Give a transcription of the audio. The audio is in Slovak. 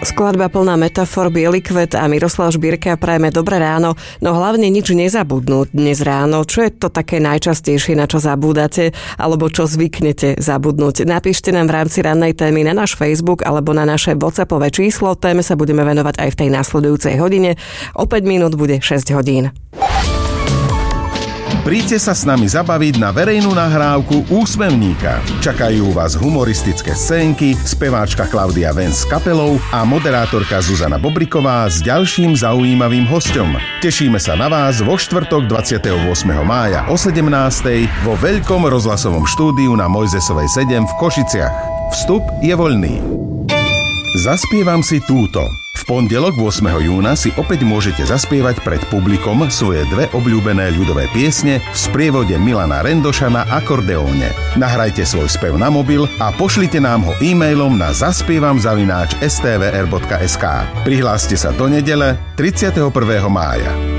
Skladba plná metafor, Biely kvet a Miroslav Žbírka, prajeme dobré ráno, no hlavne nič nezabudnúť dnes ráno. Čo je to také najčastejšie, na čo zabúdate, alebo čo zvyknete zabudnúť? Napíšte nám v rámci rannej témy na náš Facebook alebo na naše WhatsAppové číslo. Téme sa budeme venovať aj v tej nasledujúcej hodine. O 5 minút bude 6 hodín. Príďte sa s nami zabaviť na verejnú nahrávku Úsmevníka. Čakajú vás humoristické scénky, speváčka Klaudia Vens s kapelou a moderátorka Zuzana Bobriková s ďalším zaujímavým hosťom. Tešíme sa na vás vo štvrtok 28. mája o 17. vo veľkom rozhlasovom štúdiu na Mojzesovej 7 v Košiciach. Vstup je voľný. Zaspievam si túto. V pondelok 8. júna si opäť môžete zaspievať pred publikom svoje dve obľúbené ľudové piesne v sprievode Milana Rendoša na akordeóne. Nahrajte svoj spev na mobil a pošlite nám ho e-mailom na zaspievam@stvr.sk. Prihláste sa do nedele 31. mája.